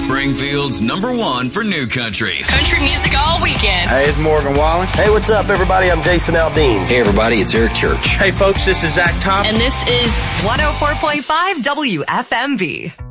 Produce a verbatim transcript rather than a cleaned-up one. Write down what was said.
Springfield's number one for new country. Country music all weekend. Hey, it's Morgan Wallen. Hey, what's up, everybody? I'm Jason Aldean. Hey, everybody, it's Eric Church. Hey, folks, this is Zach Top. And this is one oh four point five W F M V.